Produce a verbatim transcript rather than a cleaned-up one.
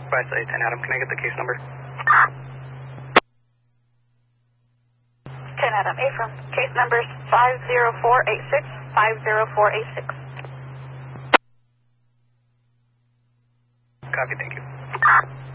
West A ten Adam, can I get the case number? ten Adam, A from case numbers five zero four eight six, five zero four eight six. Copy, thank you.